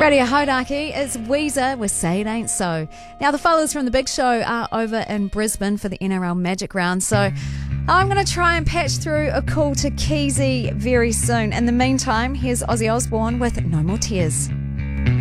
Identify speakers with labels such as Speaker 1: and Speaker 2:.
Speaker 1: Radio Hodaki is Weezer with Say It Ain't So. Now, the fellas from the big show are over in Brisbane for the NRL Magic Round, so I'm going to try and patch through a call to Keezy very soon. In the meantime, here's Ozzy Osbourne with No More Tears.